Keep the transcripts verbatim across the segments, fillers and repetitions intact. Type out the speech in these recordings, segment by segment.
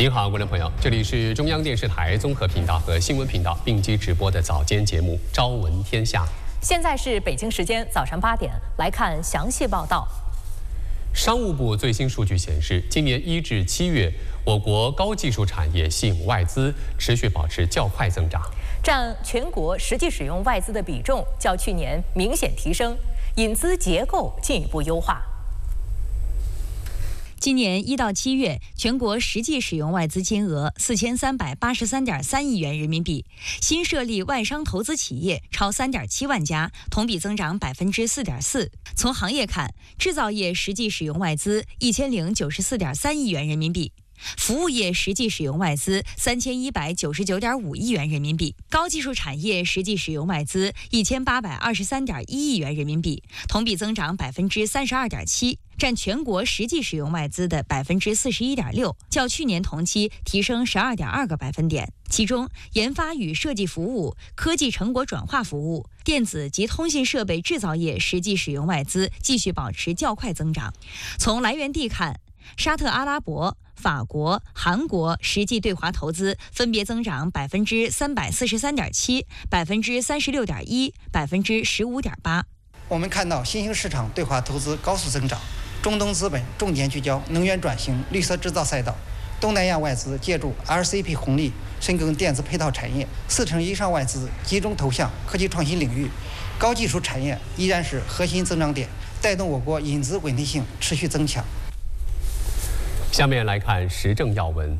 您好，观众朋友，这里是中央电视台综合频道和新闻频道并机直播的早间节目《朝闻天下》。 现在是北京时间早上八点，来看详细报道。 商务部最新数据显示，今年一至七月，我国高技术产业吸引外资持续保持较快增长， 占全国实际使用外资的比重较去年明显提升，引资结构进一步优化。 今年一到七月，全国实际使用外资金额四千三百八十三点三亿元人民币，新设立外商投资企业超三点七万家，同比增长百分之四点四。从行业看，制造业实际使用外资一千零九十四点三亿元人民币。 服务业实际使用外资三千一百九十九点五亿元人民币，高技术产业实际使用外资一千八百二十三点一亿元人民币，同比增长百分之三十二点七，占全国实际使用外资的百分之四十一点六，较去年同期提升十二点二个百分点。其中，研发与设计服务、科技成果转化服务、电子及通信设备制造业实际使用外资继续保持较快增长。从来源地看，沙特阿拉伯、 法国、韩国实际对华投资分别增长百分之三百四十三点七、百分之三十六点一、百分之十五点八。 我们看到新兴市场对华投资高速增长，中东资本重点聚焦能源转型、绿色制造赛道，东南亚外资借助 R C P 红利深耕电子配套产业，四成以上外资集中投向科技创新领域，高技术产业依然是核心增长点，带动我国引资稳定性持续增强。 下面来看时政要闻。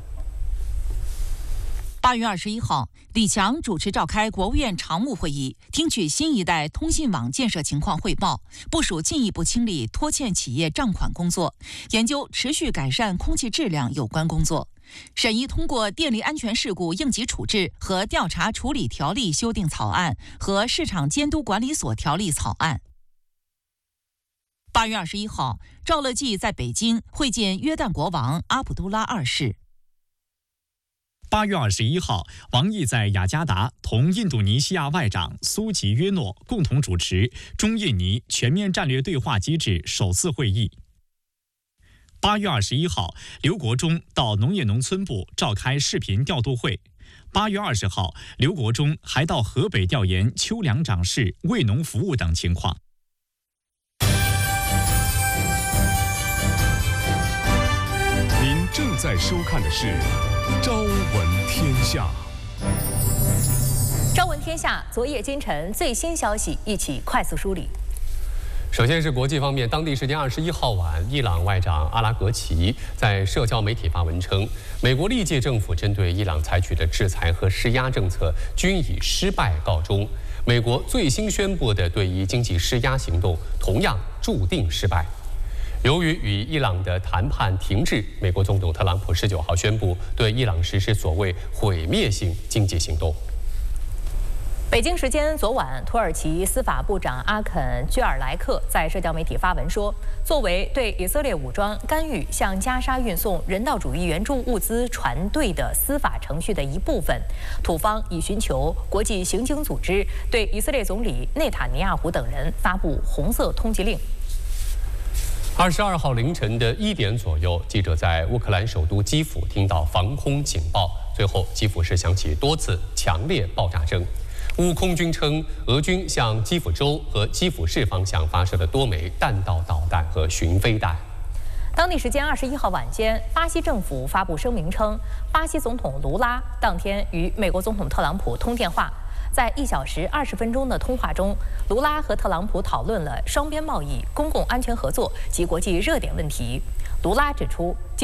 八月二十一号，李强主持召开国务院常务会议，听取新一代通信网建设情况汇报，部署进一步清理拖欠企业账款工作，研究持续改善空气质量有关工作，审议通过电力安全事故应急处置和调查处理条例修订草案和市场监督管理所条例草案。 八月二十一号，赵乐际在北京会见约旦国王阿卜杜拉二世。 八月二十一号，王毅在雅加达同印度尼西亚外长苏吉约诺共同主持中印尼全面战略对话机制首次会议。八月二十一号，刘国中到农业农村部召开视频调度会。八月二十号，刘国中还到河北调研秋粮长势、为农服务等情况。 正在收看的是《朝闻天下》。 朝闻天下，昨夜今晨最新消息，一起快速梳理。 首先是国际方面，当地时间二十一号晚，伊朗外长阿拉格齐在社交媒体发文称，美国历届政府针对伊朗采取的制裁和施压政策均以失败告终。美国最新宣布的对伊经济施压行动同样注定失败。 由于与伊朗的谈判停滞，美国总统特朗普十九号宣布对伊朗实施所谓毁灭性经济行动。 北京时间昨晚，土耳其司法部长阿肯·居尔莱克在社交媒体发文说，作为对以色列武装干预向加沙运送人道主义援助物资船队的司法程序的一部分，土方已寻求国际刑警组织对以色列总理内塔尼亚胡等人发布红色通缉令。 二十二号凌晨的一点左右，记者在乌克兰首都基辅听到防空警报，随后基辅市响起多次强烈爆炸声。乌空军称，俄军向基辅州和基辅市方向发射了多枚弹道导弹和巡飞弹。 当地时间二十一号晚间，巴西政府发布声明称，巴西总统卢拉当天与美国总统特朗普通电话。 在一小时二十分钟的通话中，卢拉和特朗普讨论了双边贸易、公共安全合作及国际热点问题。卢拉指出，